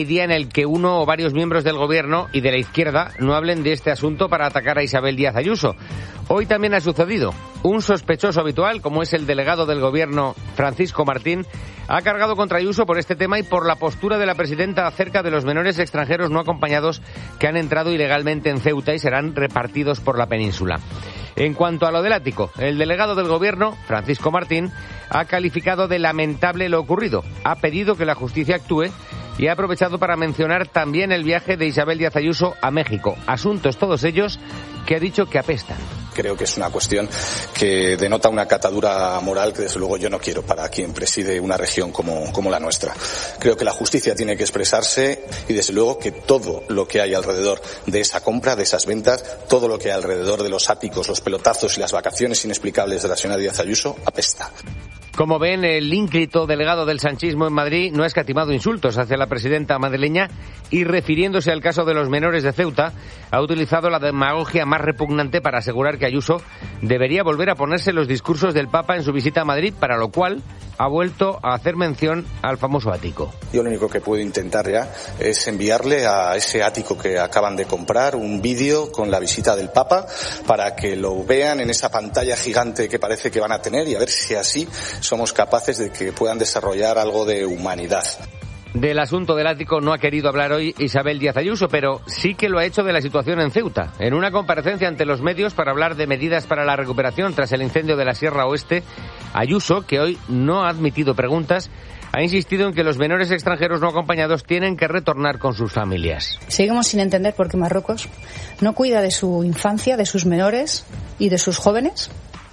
día en el que uno o varios miembros del gobierno y de la izquierda no hablen de este asunto para atacar a Isabel Díaz Ayuso. Hoy también ha sucedido. Un sospechoso habitual, como es el delegado del gobierno Francisco Martín, ha cargado contra Ayuso por este tema y por la postura de la presidenta acerca de los menores extranjeros no acompañados que han entrado ilegalmente en Ceuta y serán repartidos por la península. En cuanto a lo del ático, el delegado del gobierno, Francisco Martín, ha calificado de lamentable lo ocurrido. Ha pedido que la justicia actúe y ha aprovechado para mencionar también el viaje de Isabel Díaz Ayuso a México. Asuntos todos ellos que ha dicho que apestan. Creo que es una cuestión que denota una catadura moral que desde luego yo no quiero para quien preside una región como la nuestra. Creo que la justicia tiene que expresarse y desde luego que todo lo que hay alrededor de esa compra, de esas ventas, todo lo que hay alrededor de los áticos, los pelotazos y las vacaciones inexplicables de la señora Díaz Ayuso apesta. Como ven, el ínclito delegado del sanchismo en Madrid no ha escatimado insultos hacia la presidenta madrileña y, refiriéndose al caso de los menores de Ceuta, ha utilizado la demagogia más repugnante para asegurar que Ayuso debería volver a ponerse los discursos del Papa en su visita a Madrid, para lo cual ha vuelto a hacer mención al famoso ático. Yo lo único que puedo intentar ya es enviarle a ese ático que acaban de comprar un vídeo con la visita del Papa para que lo vean en esa pantalla gigante que parece que van a tener y a ver si así somos capaces de que puedan desarrollar algo de humanidad. Del asunto del ático no ha querido hablar hoy Isabel Díaz Ayuso, pero sí que lo ha hecho de la situación en Ceuta. En una comparecencia ante los medios para hablar de medidas para la recuperación tras el incendio de la Sierra Oeste, Ayuso, que hoy no ha admitido preguntas, ha insistido en que los menores extranjeros no acompañados tienen que retornar con sus familias. Seguimos sin entender por qué Marruecos no cuida de su infancia, de sus menores y de sus jóvenes.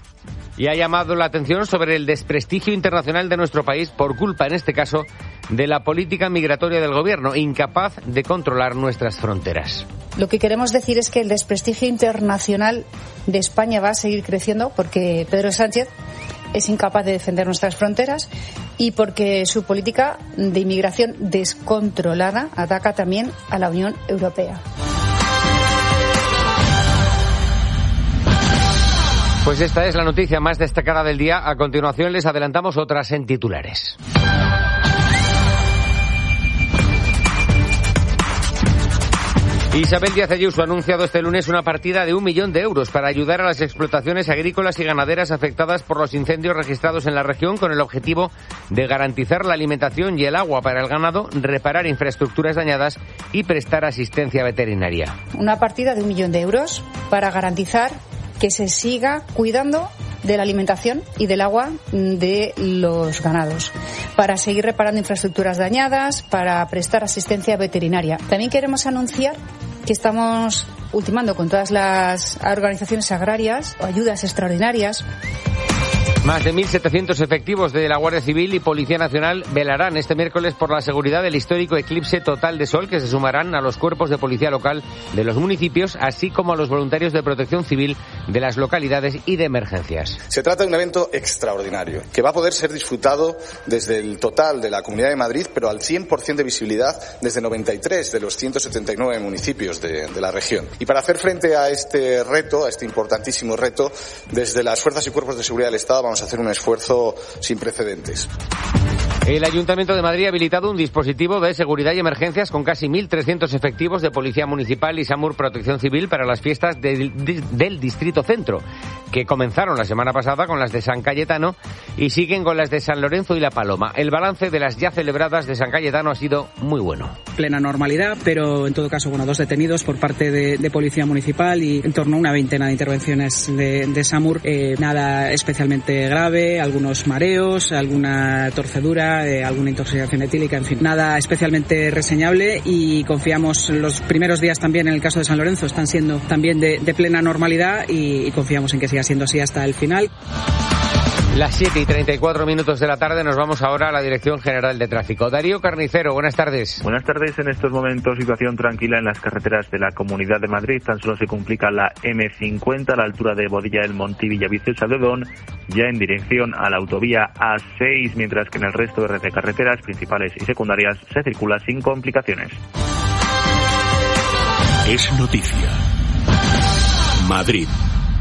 Y ha llamado la atención sobre el desprestigio internacional de nuestro país por culpa, en este caso, de la política migratoria del gobierno, incapaz de controlar nuestras fronteras. Lo que queremos decir es que el desprestigio internacional de España va a seguir creciendo porque Pedro Sánchez es incapaz de defender nuestras fronteras y porque su política de inmigración descontrolada ataca también a la Unión Europea. Pues esta es la noticia más destacada del día. A continuación les adelantamos otras en titulares. Isabel Díaz Ayuso ha anunciado este lunes una partida de 1 millón de euros para ayudar a las explotaciones agrícolas y ganaderas afectadas por los incendios registrados en la región, con el objetivo de garantizar la alimentación y el agua para el ganado, reparar infraestructuras dañadas y prestar asistencia veterinaria. Una partida de 1 millón de euros para garantizar que se siga cuidando de la alimentación y del agua de los ganados, para seguir reparando infraestructuras dañadas, para prestar asistencia veterinaria. También queremos anunciar que estamos ultimando con todas las organizaciones agrarias ayudas extraordinarias. Más de 1.700 efectivos de la Guardia Civil y Policía Nacional velarán este miércoles por la seguridad del histórico eclipse total de sol, que se sumarán a los cuerpos de policía local de los municipios, así como a los voluntarios de protección civil de las localidades y de emergencias. Se trata de un evento extraordinario, que va a poder ser disfrutado desde el total de la Comunidad de Madrid, pero al 100% de visibilidad desde 93 de los 179 municipios de la región. Y para hacer frente a este reto, a este importantísimo reto, desde las fuerzas y cuerpos de seguridad del Estado vamos a hacer un esfuerzo sin precedentes. El Ayuntamiento de Madrid ha habilitado un dispositivo de seguridad y emergencias con casi 1.300 efectivos de Policía Municipal y SAMUR Protección Civil para las fiestas del Distrito Centro, que comenzaron la semana pasada con las de San Cayetano y siguen con las de San Lorenzo y La Paloma. El balance de las ya celebradas de San Cayetano ha sido muy bueno. Plena normalidad, pero en todo caso, 2 detenidos por parte de Policía Municipal y en torno a una veintena de intervenciones de SAMUR. Nada especialmente grave, algunos mareos, alguna torcedura, alguna intoxicación etílica, en fin, nada especialmente reseñable, y confiamos, los primeros días también en el caso de San Lorenzo están siendo también de plena normalidad y confiamos en que siga siendo así hasta el final. Las 7:34 de la tarde, nos vamos ahora a la Dirección General de Tráfico. Darío Carnicero, buenas tardes. Buenas tardes. En estos momentos, situación tranquila en las carreteras de la Comunidad de Madrid. Tan solo se complica la M50 a la altura de Bodilla del Monte y Villaviciosa de Odón, ya en dirección a la autovía A6, mientras que en el resto de red de carreteras principales y secundarias se circula sin complicaciones. Es noticia. Madrid.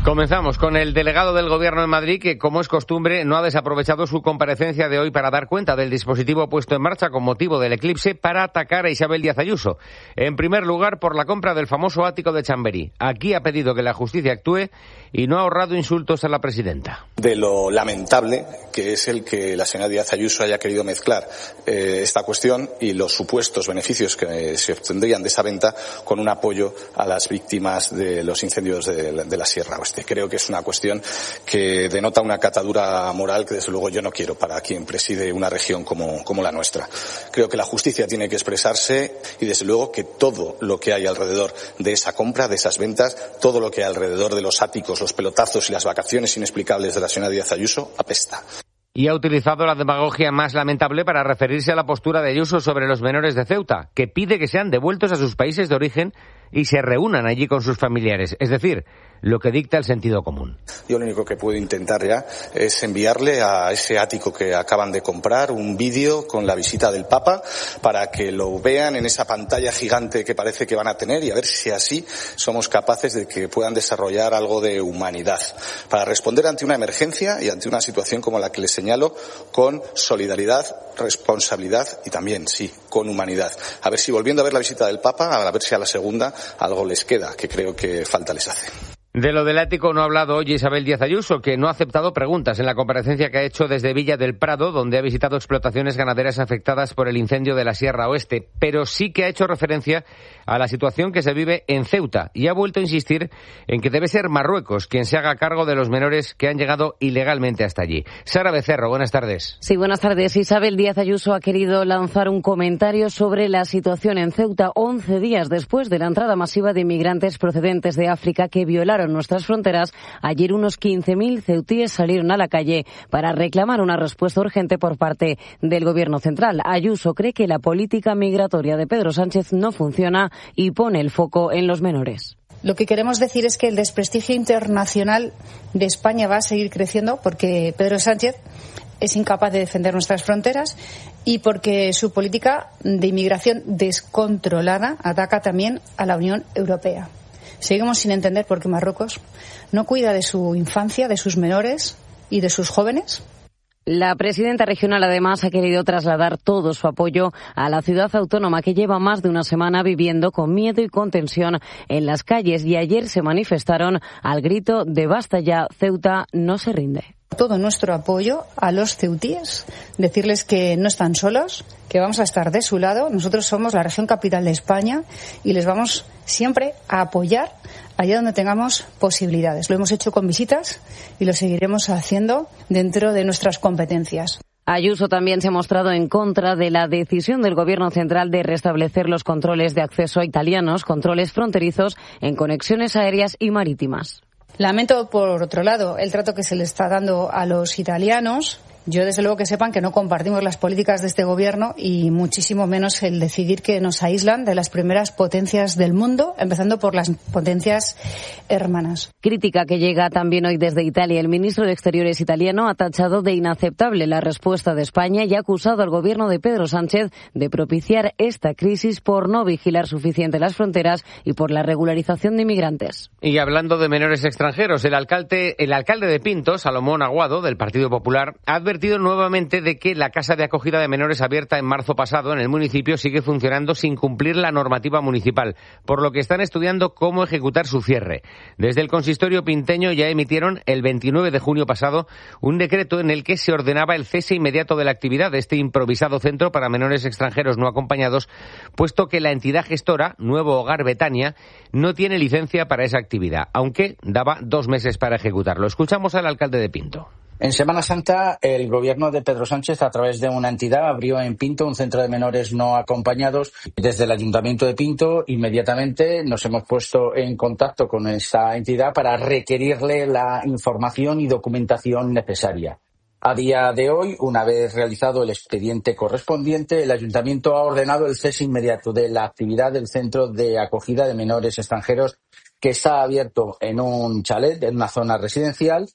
Comenzamos con el delegado del Gobierno en Madrid, que, como es costumbre, no ha desaprovechado su comparecencia de hoy para dar cuenta del dispositivo puesto en marcha con motivo del eclipse para atacar a Isabel Díaz Ayuso. En primer lugar, por la compra del famoso ático de Chamberí. Aquí ha pedido que la justicia actúe y no ha ahorrado insultos a la presidenta. De lo lamentable que es el que la señora Díaz Ayuso haya querido mezclar esta cuestión y los supuestos beneficios que se obtendrían de esa venta con un apoyo a las víctimas de los incendios de la Sierra Oeste. Creo que es una cuestión que denota una catadura moral que, desde luego, yo no quiero para quien preside una región como la nuestra. Creo que la justicia tiene que expresarse y, desde luego, que todo lo que hay alrededor de esa compra, de esas ventas, todo lo que hay alrededor de los áticos, los pelotazos y las vacaciones inexplicables de la señora Díaz Ayuso apesta. Y ha utilizado la demagogia más lamentable para referirse a la postura de Ayuso sobre los menores de Ceuta, que pide que sean devueltos a sus países de origen y se reúnan allí con sus familiares, es decir, lo que dicta el sentido común. Yo lo único que puedo intentar ya es enviarle a ese ático que acaban de comprar un vídeo con la visita del Papa para que lo vean en esa pantalla gigante que parece que van a tener y a ver si así somos capaces de que puedan desarrollar algo de humanidad para responder ante una emergencia y ante una situación como la que les señalo con solidaridad, responsabilidad y también, sí, con humanidad. A ver si volviendo a ver la visita del Papa, a ver si a la segunda algo les queda, que creo que falta les hace. De lo del ático no ha hablado hoy Isabel Díaz Ayuso, que no ha aceptado preguntas en la comparecencia que ha hecho desde Villa del Prado, donde ha visitado explotaciones ganaderas afectadas por el incendio de la Sierra Oeste, pero sí que ha hecho referencia a la situación que se vive en Ceuta y ha vuelto a insistir en que debe ser Marruecos quien se haga cargo de los menores que han llegado ilegalmente hasta allí. Sara Becerro, buenas tardes. Sí, buenas tardes. Isabel Díaz Ayuso ha querido lanzar un comentario sobre la situación en Ceuta 11 días después de la entrada masiva de inmigrantes procedentes de África que violaron nuestras fronteras. Ayer unos 15.000 ceutíes salieron a la calle para reclamar una respuesta urgente por parte del Gobierno central. Ayuso cree que la política migratoria de Pedro Sánchez no funciona y pone el foco en los menores. Lo que queremos decir es que el desprestigio internacional de España va a seguir creciendo porque Pedro Sánchez es incapaz de defender nuestras fronteras y porque su política de inmigración descontrolada ataca también a la Unión Europea. Seguimos sin entender por qué Marruecos no cuida de su infancia, de sus menores y de sus jóvenes. La presidenta regional, además, ha querido trasladar todo su apoyo a la ciudad autónoma, que lleva más de una semana viviendo con miedo y con tensión en las calles. Y ayer se manifestaron al grito de «Basta ya, Ceuta no se rinde». Todo nuestro apoyo a los ceutíes, decirles que no están solos, que vamos a estar de su lado. Nosotros somos la región capital de España y les vamos siempre a apoyar allá donde tengamos posibilidades. Lo hemos hecho con visitas y lo seguiremos haciendo dentro de nuestras competencias. Ayuso también se ha mostrado en contra de la decisión del Gobierno central de restablecer los controles de acceso a italianos, controles fronterizos en conexiones aéreas y marítimas. Lamento, por otro lado, el trato que se le está dando a los italianos. Yo, desde luego, que sepan que no compartimos las políticas de este Gobierno y muchísimo menos el decidir que nos aíslan de las primeras potencias del mundo, empezando por las potencias hermanas. Crítica que llega también hoy desde Italia. El ministro de Exteriores italiano ha tachado de inaceptable la respuesta de España y ha acusado al Gobierno de Pedro Sánchez de propiciar esta crisis por no vigilar suficiente las fronteras y por la regularización de inmigrantes. Y hablando de menores extranjeros, el alcalde de Pinto, Salomón Aguado, del Partido Popular, ha advertido nuevamente de que la casa de acogida de menores abierta en marzo pasado en el municipio sigue funcionando sin cumplir la normativa municipal, por lo que están estudiando cómo ejecutar su cierre. Desde el consistorio pinteño ya emitieron el 29 de junio pasado un decreto en el que se ordenaba el cese inmediato de la actividad de este improvisado centro para menores extranjeros no acompañados, puesto que la entidad gestora, Nuevo Hogar Betania, no tiene licencia para esa actividad, aunque daba 2 meses para ejecutarlo. Escuchamos al alcalde de Pinto. En Semana Santa, el gobierno de Pedro Sánchez, a través de una entidad, abrió en Pinto un centro de menores no acompañados. Desde el Ayuntamiento de Pinto, inmediatamente nos hemos puesto en contacto con esta entidad para requerirle la información y documentación necesaria. A día de hoy, una vez realizado el expediente correspondiente, el Ayuntamiento ha ordenado el cese inmediato de la actividad del centro de acogida de menores extranjeros, que está abierto en un chalet, en una zona residencial,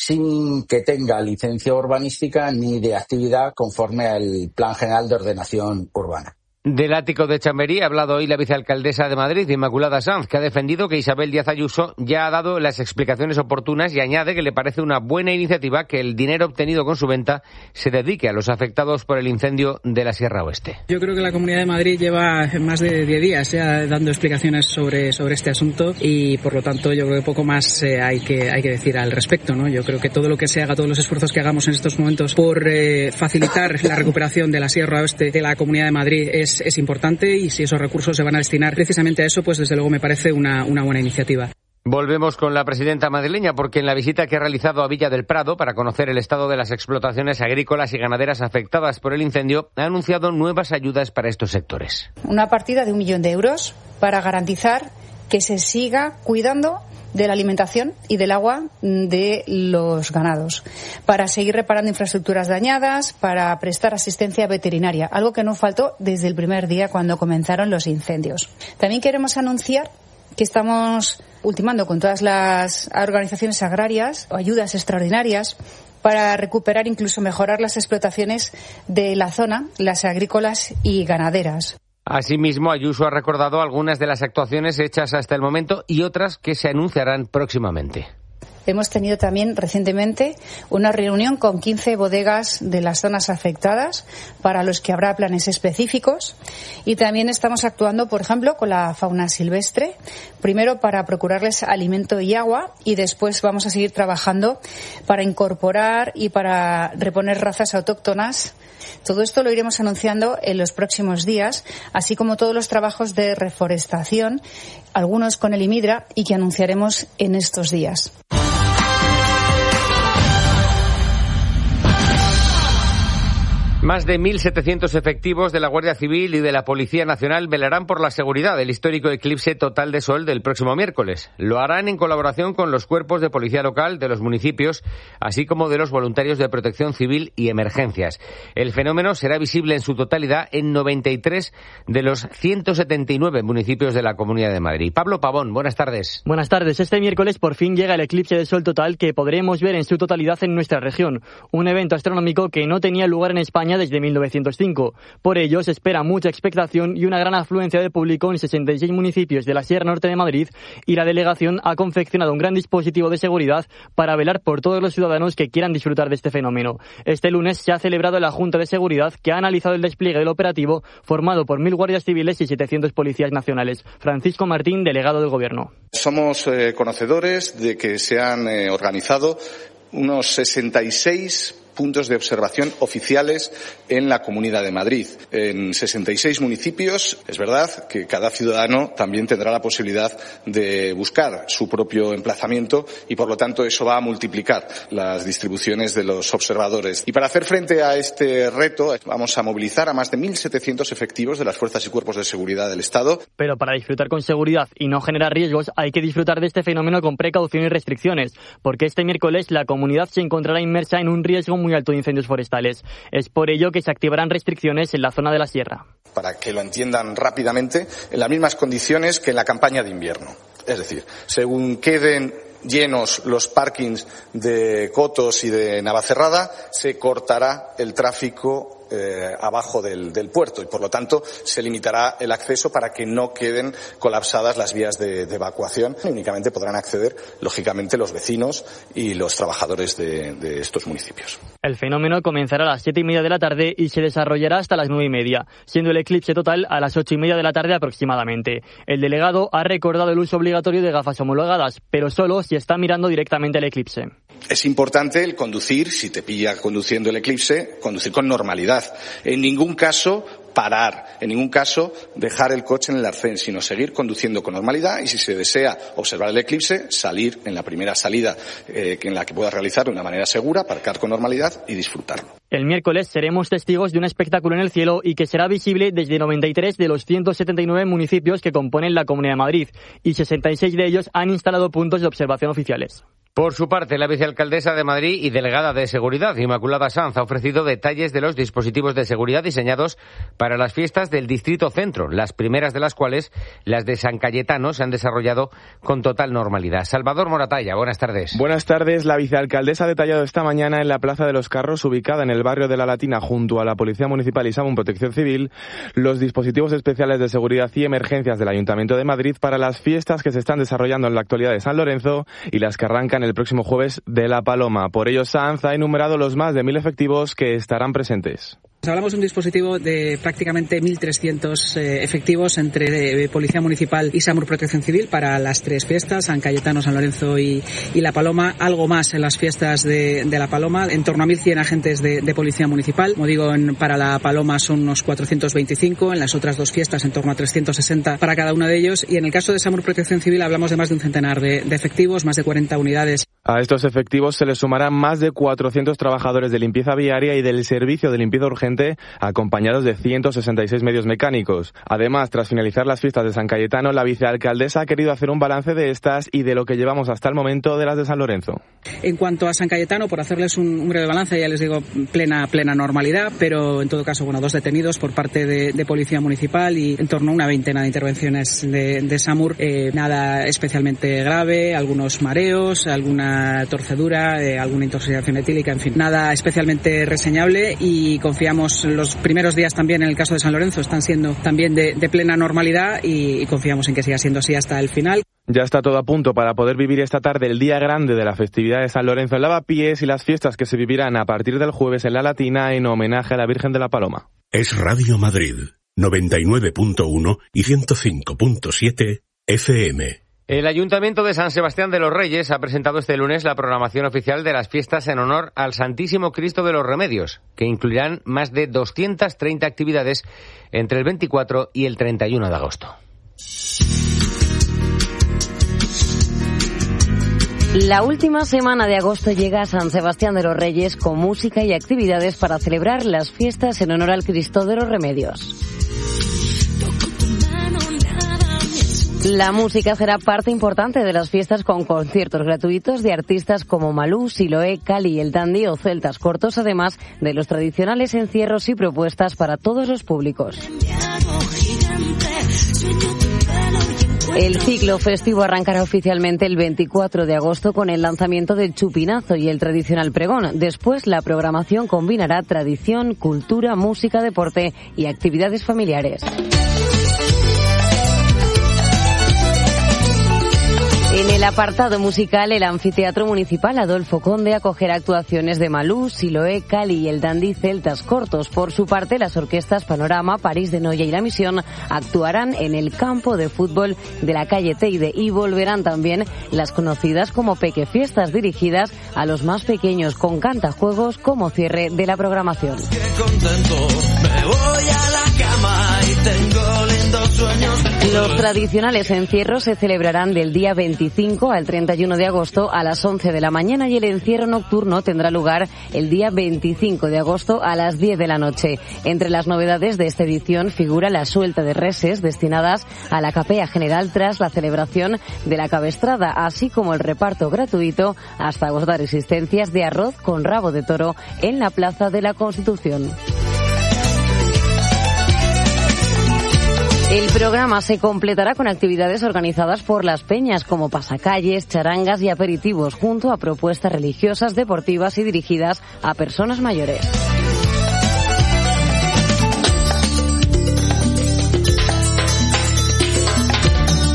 sin que tenga licencia urbanística ni de actividad conforme al Plan General de Ordenación Urbana. Del ático de Chamberí ha hablado hoy la vicealcaldesa de Madrid, Inmaculada Sanz, que ha defendido que Isabel Díaz Ayuso ya ha dado las explicaciones oportunas y añade que le parece una buena iniciativa que el dinero obtenido con su venta se dedique a los afectados por el incendio de la Sierra Oeste. Yo creo que la Comunidad de Madrid lleva más de 10 días ya dando explicaciones sobre este asunto y por lo tanto yo creo que poco más hay que decir al respecto, ¿no? Yo creo que todo lo que se haga, todos los esfuerzos que hagamos en estos momentos por facilitar la recuperación de la Sierra Oeste de la Comunidad de Madrid es importante y si esos recursos se van a destinar precisamente a eso, pues desde luego me parece una buena iniciativa. Volvemos con la presidenta madrileña porque en la visita que ha realizado a Villa del Prado para conocer el estado de las explotaciones agrícolas y ganaderas afectadas por el incendio, ha anunciado nuevas ayudas para estos sectores. Una partida de 1 millón de euros para garantizar que se siga cuidando de la alimentación y del agua de los ganados, para seguir reparando infraestructuras dañadas, para prestar asistencia veterinaria, algo que no faltó desde el primer día cuando comenzaron los incendios. También queremos anunciar que estamos ultimando con todas las organizaciones agrarias ayudas extraordinarias para recuperar, incluso mejorar las explotaciones de la zona, las agrícolas y ganaderas. Asimismo, Ayuso ha recordado algunas de las actuaciones hechas hasta el momento y otras que se anunciarán próximamente. Hemos tenido también recientemente una reunión con 15 bodegas de las zonas afectadas para los que habrá planes específicos y también estamos actuando, por ejemplo, con la fauna silvestre, primero para procurarles alimento y agua y después vamos a seguir trabajando para incorporar y para reponer razas autóctonas. Todo esto lo iremos anunciando en los próximos días, así como todos los trabajos de reforestación, algunos con el IMIDRA y que anunciaremos en estos días. Más de 1.700 efectivos de la Guardia Civil y de la Policía Nacional velarán por la seguridad del histórico eclipse total de sol del próximo miércoles. Lo harán en colaboración con los cuerpos de policía local de los municipios, así como de los voluntarios de protección civil y emergencias. El fenómeno será visible en su totalidad en 93 de los 179 municipios de la Comunidad de Madrid. Pablo Pavón, buenas tardes. Buenas tardes. Este miércoles por fin llega el eclipse de sol total que podremos ver en su totalidad en nuestra región. Un evento astronómico que no tenía lugar en España desde 1905. Por ello, se espera mucha expectación y una gran afluencia de público en 66 municipios de la Sierra Norte de Madrid y la delegación ha confeccionado un gran dispositivo de seguridad para velar por todos los ciudadanos que quieran disfrutar de este fenómeno. Este lunes se ha celebrado la Junta de Seguridad que ha analizado el despliegue del operativo formado por 1.000 guardias civiles y 700 policías nacionales. Francisco Martín, delegado del Gobierno. Somos conocedores de que se han organizado unos 66 puntos de observación oficiales en la Comunidad de Madrid. En 66 municipios, es verdad que cada ciudadano también tendrá la posibilidad de buscar su propio emplazamiento y, por lo tanto, eso va a multiplicar las distribuciones de los observadores. Y para hacer frente a este reto, vamos a movilizar a más de 1.700 efectivos de las fuerzas y cuerpos de seguridad del Estado. Pero para disfrutar con seguridad y no generar riesgos, hay que disfrutar de este fenómeno con precaución y restricciones, porque este miércoles la comunidad se encontrará inmersa en un riesgo muy alto de incendios forestales. Es por ello que se activarán restricciones en la zona de la sierra. Para que lo entiendan rápidamente, en las mismas condiciones que en la campaña de invierno. Es decir, según queden llenos los parkings de Cotos y de Navacerrada, se cortará el tráfico abajo del puerto y, por lo tanto, se limitará el acceso para que no queden colapsadas las vías de evacuación. Únicamente podrán acceder, lógicamente, los vecinos y los trabajadores de estos municipios. El fenómeno comenzará a las 7:30 de la tarde y se desarrollará hasta las 9:30, siendo el eclipse total a las 8:30 de la tarde aproximadamente. El delegado ha recordado el uso obligatorio de gafas homologadas, pero solo si está mirando directamente el eclipse. Es importante el conducir, si te pilla conduciendo el eclipse, conducir con normalidad. En ningún caso parar, en ningún caso dejar el coche en el arcén, sino seguir conduciendo con normalidad y, si se desea observar el eclipse, salir en la primera salida en la que puedas realizar de una manera segura, aparcar con normalidad y disfrutarlo. El miércoles seremos testigos de un espectáculo en el cielo y que será visible desde 93 de los 179 municipios que componen la Comunidad de Madrid y 66 de ellos han instalado puntos de observación oficiales. Por su parte, la vicealcaldesa de Madrid y delegada de Seguridad, Inmaculada Sanz, ha ofrecido detalles de los dispositivos de seguridad diseñados para las fiestas del Distrito Centro, las primeras de las cuales, las de San Cayetano, se han desarrollado con total normalidad. Salvador Moratalla, buenas tardes. Buenas tardes. La vicealcaldesa ha detallado esta mañana en la Plaza de los Carros, ubicada en el barrio de La Latina, junto a la Policía Municipal y SAMUR Protección Civil, los dispositivos especiales de seguridad y emergencias del Ayuntamiento de Madrid para las fiestas que se están desarrollando en la actualidad de San Lorenzo y las que arrancan el próximo jueves de La Paloma. Por ello, Sanz ha enumerado los más de 1.000 efectivos que estarán presentes. Hablamos de un dispositivo de prácticamente 1.300 efectivos entre Policía Municipal y SAMUR Protección Civil para las tres fiestas, San Cayetano, San Lorenzo y La Paloma. Algo más en las fiestas de La Paloma, en torno a 1.100 agentes de Policía Municipal. Como digo, para La Paloma son unos 425, en las otras dos fiestas en torno a 360 para cada uno de ellos. Y en el caso de SAMUR Protección Civil hablamos de más de un centenar de efectivos, más de 40 unidades. A estos efectivos se les sumarán más de 400 trabajadores de limpieza viaria y del servicio de limpieza urgente, acompañados de 166 medios mecánicos. Además, tras finalizar las fiestas de San Cayetano, la vicealcaldesa ha querido hacer un balance de estas y de lo que llevamos hasta el momento de las de San Lorenzo. En cuanto a San Cayetano, por hacerles un breve balance, ya les digo, plena normalidad, pero en todo caso, 2 detenidos por parte de Policía Municipal y en torno a una veintena de intervenciones de SAMUR. Nada especialmente grave, algunos mareos, alguna torcedura, alguna intoxicación etílica, en fin, nada especialmente reseñable, y confiamos los primeros días también en el caso de San Lorenzo están siendo también de plena normalidad y confiamos en que siga siendo así hasta el final. Ya está todo a punto para poder vivir esta tarde el día grande de la festividad de San Lorenzo en Lavapiés y las fiestas que se vivirán a partir del jueves en La Latina en homenaje a la Virgen de la Paloma. Es Radio Madrid, 99.1 y 105.7 FM. El Ayuntamiento de San Sebastián de los Reyes ha presentado este lunes la programación oficial de las fiestas en honor al Santísimo Cristo de los Remedios, que incluirán más de 230 actividades entre el 24 y el 31 de agosto. La última semana de agosto llega a San Sebastián de los Reyes con música y actividades para celebrar las fiestas en honor al Cristo de los Remedios. La música será parte importante de las fiestas con conciertos gratuitos de artistas como Malú, Siloé, Cali, El Dandy o Celtas Cortos, además de los tradicionales encierros y propuestas para todos los públicos. El ciclo festivo arrancará oficialmente el 24 de agosto con el lanzamiento del Chupinazo y el tradicional pregón. Después, la programación combinará tradición, cultura, música, deporte y actividades familiares. En el apartado musical, el Anfiteatro Municipal Adolfo Conde acogerá actuaciones de Malú, Siloé, Cali y El Dandy, Celtas Cortos. Por su parte, las orquestas Panorama, París de Noia y La Misión actuarán en el campo de fútbol de la calle Teide y volverán también las conocidas como Pequefiestas, dirigidas a los más pequeños, con cantajuegos como cierre de la programación. Los tradicionales encierros se celebrarán del día 25 al 31 de agosto a las 11 de la mañana y el encierro nocturno tendrá lugar el día 25 de agosto a las 10 de la noche. Entre las novedades de esta edición figura la suelta de reses destinadas a la capea general tras la celebración de la cabestrada, así como el reparto gratuito hasta agotar existencias de arroz con rabo de toro en la Plaza de la Constitución. El programa se completará con actividades organizadas por las peñas como pasacalles, charangas y aperitivos, junto a propuestas religiosas, deportivas y dirigidas a personas mayores.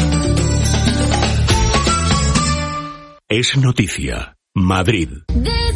Es noticia. Madrid.